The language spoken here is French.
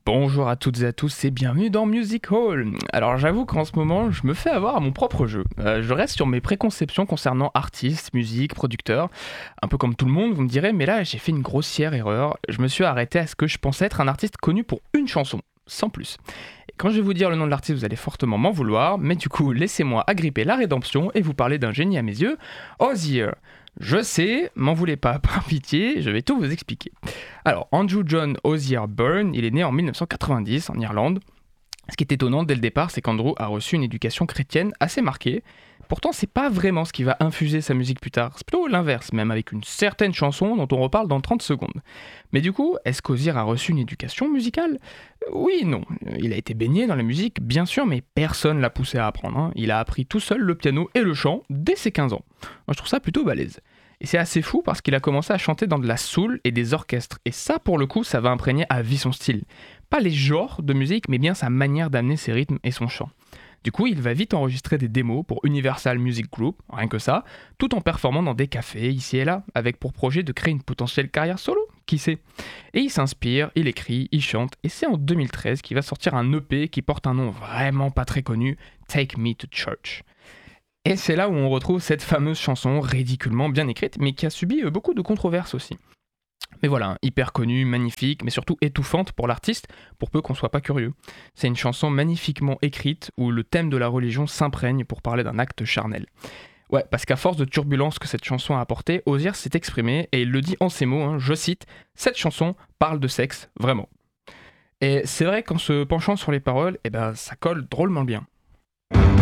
Bonjour à toutes et à tous et bienvenue dans Music Hall. Alors j'avoue qu'en ce moment je me fais avoir à mon propre jeu. Je reste sur mes préconceptions concernant artistes, musique, producteurs. Un peu comme tout le monde vous me direz, mais là j'ai fait une grossière erreur. Je me suis arrêté à ce que je pensais être un artiste connu pour une chanson, sans plus. Et quand je vais vous dire le nom de l'artiste vous allez fortement m'en vouloir, mais du coup laissez-moi agripper la rédemption et vous parler d'un génie à mes yeux, Hozier. Je sais, m'en voulez pas, par pitié, je vais tout vous expliquer. Alors, Andrew John Hozier Byrne, il est né en 1990 en Irlande. Ce qui est étonnant dès le départ, c'est qu'Andrew a reçu une éducation chrétienne assez marquée. Pourtant, c'est pas vraiment ce qui va infuser sa musique plus tard. C'est plutôt l'inverse, même avec une certaine chanson dont on reparle dans 30 secondes. Mais du coup, est-ce qu'Hozier a reçu une éducation musicale ? Oui et non. Il a été baigné dans la musique, bien sûr, mais personne l'a poussé à apprendre. Il a appris tout seul le piano et le chant dès ses 15 ans. Moi, je trouve ça plutôt balèze. Et c'est assez fou parce qu'il a commencé à chanter dans de la soul et des orchestres. Et ça, pour le coup, ça va imprégner à vie son style. Pas les genres de musique, mais bien sa manière d'amener ses rythmes et son chant. Du coup, il va vite enregistrer des démos pour Universal Music Group, rien que ça, tout en performant dans des cafés ici et là, avec pour projet de créer une potentielle carrière solo, qui sait. Et il s'inspire, il écrit, il chante, et c'est en 2013 qu'il va sortir un EP qui porte un nom vraiment pas très connu, Take Me to Church. Et c'est là où on retrouve cette fameuse chanson ridiculement bien écrite, mais qui a subi beaucoup de controverses aussi. Mais voilà, hyper connue, magnifique, mais surtout étouffante pour l'artiste, pour peu qu'on soit pas curieux. C'est une chanson magnifiquement écrite où le thème de la religion s'imprègne pour parler d'un acte charnel. Ouais, parce qu'à force de turbulences que cette chanson a apporté, Hozier s'est exprimé et il le dit en ces mots, je cite, « Cette chanson parle de sexe, vraiment ». Et c'est vrai qu'en se penchant sur les paroles, ça colle drôlement bien.